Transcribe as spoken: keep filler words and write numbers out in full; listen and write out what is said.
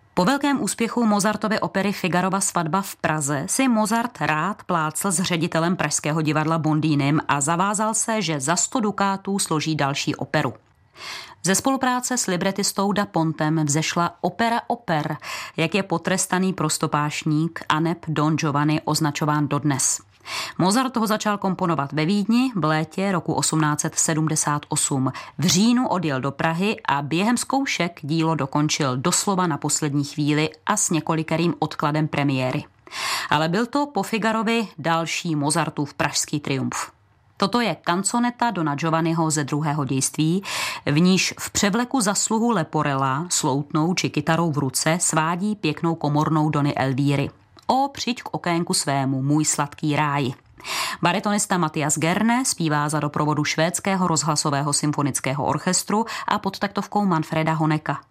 Po velkém úspěchu Mozartovy opery Figarova svatba v Praze si Mozart rád plácl s ředitelem pražského divadla Bondýnem a zavázal se, že za sto dukátů složí další operu. Ze spolupráce s libretistou Da Pontem vzešla opera oper, jak je potrestaný prostopášník aneb Don Giovanni označován dodnes. Mozart ho začal komponovat ve Vídni v létě roku osmnáct set sedmdesát osm. V říjnu odjel do Prahy a během zkoušek dílo dokončil doslova na poslední chvíli a s několikerým odkladem premiéry. Ale byl to po Figarovi další Mozartův pražský triumf. Toto je kanzoneta Dona Giovanniho ze druhého dějství, v níž v převleku zasluhu Leporella sloutnou či kytarou v ruce svádí pěknou komornou Dony Elvíry. O, přijď k okénku svému, můj sladký ráj. Baritonista Matthias Gerne zpívá za doprovodu švédského rozhlasového symfonického orchestru a pod taktovkou Manfreda Honeka.